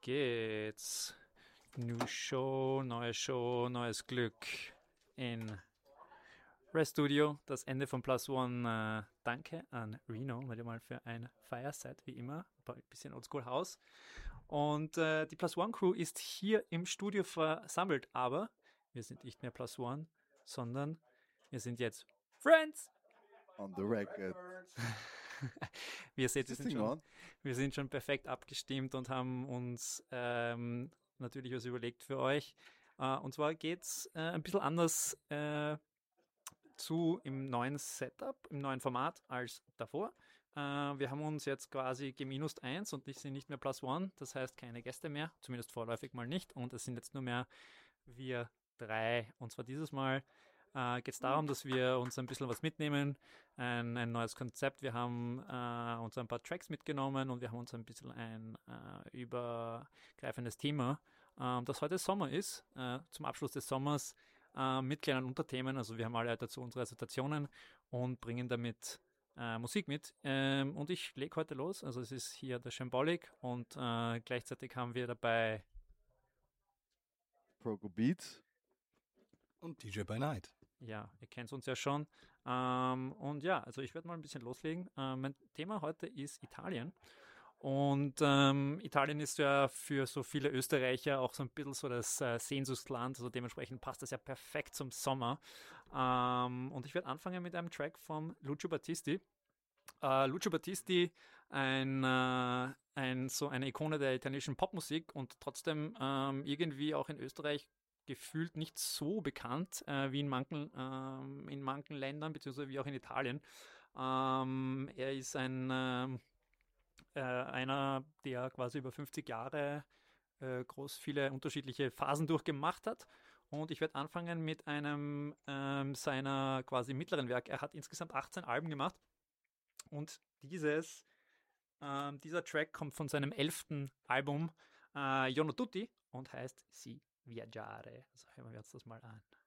geht's? New Show, neues Glück in Rest Studio. Das Ende von Plus One. Danke an Reno, wieder mal für ein Fireset, wie immer. Ein bisschen Oldschool House. Und die Plus One Crew ist hier im Studio versammelt, aber wir sind nicht mehr Plus One, sondern wir sind jetzt Friends. On the record. Wie ihr seht, wir sind schon perfekt abgestimmt und haben uns natürlich was überlegt für euch. Und zwar geht es ein bisschen anders im neuen Setup, im neuen Format als davor. Wir haben uns jetzt quasi G-1 und sind nicht mehr Plus One, das heißt keine Gäste mehr, zumindest vorläufig mal nicht. Und es sind jetzt nur mehr wir drei. Und zwar dieses Mal geht es darum, dass wir uns ein bisschen was mitnehmen, ein neues Konzept. Wir haben uns ein paar Tracks mitgenommen und wir haben uns ein bisschen ein übergreifendes Thema, das heute Sommer ist, zum Abschluss des Sommers mit kleinen Unterthemen. Also wir haben alle dazu unsere Situationen und bringen damit Musik mit. Und ich lege heute los. Also es ist hier der Shambolic und gleichzeitig haben wir dabei Proco Beats und DJ by Night. Ja, ihr kennt uns ja schon. Und ja, also ich werde mal ein bisschen loslegen. Mein Thema heute ist Italien. Und Italien ist ja für so viele Österreicher auch so ein bisschen so das Sehnsuchtsland. Also dementsprechend passt das ja perfekt zum Sommer. Und ich werde anfangen mit einem Track von Lucio Battisti. Lucio Battisti, so eine Ikone der italienischen Popmusik und trotzdem irgendwie auch in Österreich gefühlt nicht so bekannt wie in manchen Ländern, beziehungsweise wie auch in Italien. Er ist einer, der quasi über 50 Jahre groß viele unterschiedliche Phasen durchgemacht hat. Und ich werde anfangen mit einem seiner quasi mittleren Werke. Er hat insgesamt 18 Alben gemacht. Und dieser Track kommt von seinem 11. Album Io non tutti und heißt Si Viaggiare. Also hören wir uns das mal an.